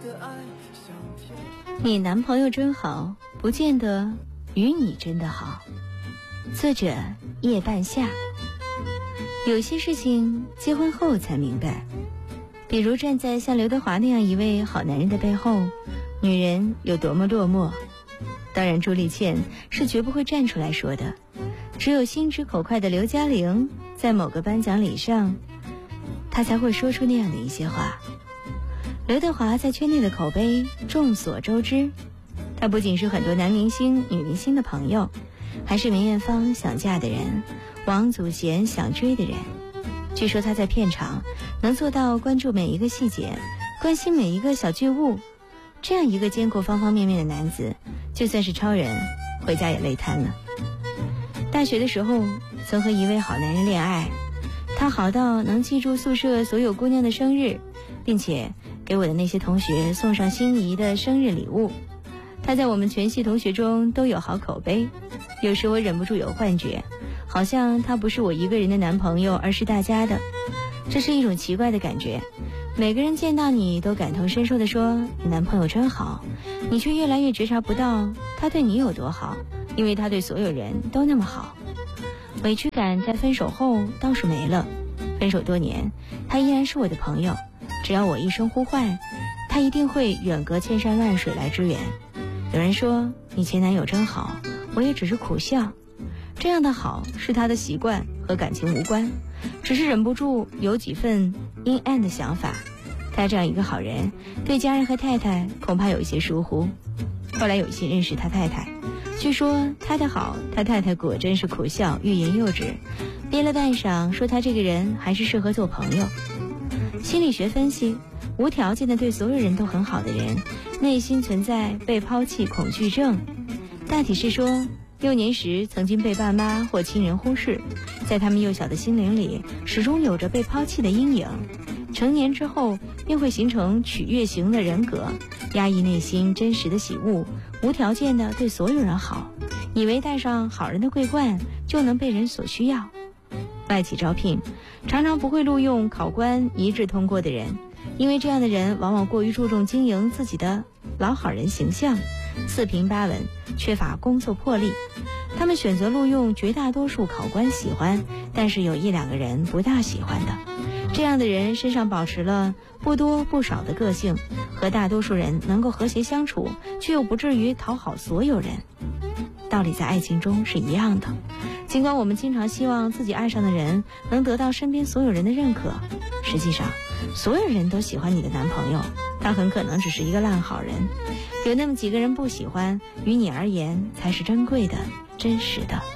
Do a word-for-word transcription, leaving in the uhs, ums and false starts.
你男朋友真好，不见得与你真的好。作者夜半夏。有些事情结婚后才明白，比如站在像刘德华那样一位好男人的背后，女人有多么落寞。当然朱丽倩是绝不会站出来说的，只有心直口快的刘嘉玲在某个颁奖礼上，她才会说出那样的一些话。刘德华在圈内的口碑众所周知，他不仅是很多男明星女明星的朋友，还是梅艳芳想嫁的人，王祖贤想追的人。据说他在片场能做到关注每一个细节，关心每一个小剧物，这样一个兼顾方方面面的男子，就算是超人回家也累瘫了。大学的时候曾和一位好男人恋爱，他好到能记住宿舍所有姑娘的生日，并且给我的那些同学送上心仪的生日礼物。他在我们全系同学中都有好口碑，有时我忍不住有幻觉，好像他不是我一个人的男朋友，而是大家的。这是一种奇怪的感觉，每个人见到你都感同身受地说你男朋友真好，你却越来越觉察不到他对你有多好，因为他对所有人都那么好。委屈感在分手后倒是没了，分手多年，他依然是我的朋友，只要我一声呼唤，他一定会远隔千山万水来支援。有人说你前男友真好，我也只是苦笑。这样的好是他的习惯，和感情无关，只是忍不住有几分阴暗的想法。他这样一个好人，对家人和太太恐怕有一些疏忽。后来有幸认识他太太，据说他的好，他太太果真是苦笑，欲言又止，憋了半晌，说他这个人还是适合做朋友。心理学分析，无条件的对所有人都很好的人，内心存在被抛弃恐惧症。大体是说，幼年时曾经被爸妈或亲人忽视，在他们幼小的心灵里始终有着被抛弃的阴影。成年之后便会形成取悦型的人格，压抑内心真实的喜恶，无条件的对所有人好，以为戴上好人的桂冠就能被人所需要。外企招聘常常不会录用考官一致通过的人，因为这样的人往往过于注重经营自己的老好人形象，四平八稳，缺乏工作魄力。他们选择录用绝大多数考官喜欢，但是有一两个人不大喜欢的。这样的人身上保持了不多不少的个性，和大多数人能够和谐相处，却又不至于讨好所有人。道理在爱情中是一样的，尽管我们经常希望自己爱上的人能得到身边所有人的认可，实际上所有人都喜欢你的男朋友，他很可能只是一个烂好人。有那么几个人不喜欢，于你而言才是珍贵的、真实的。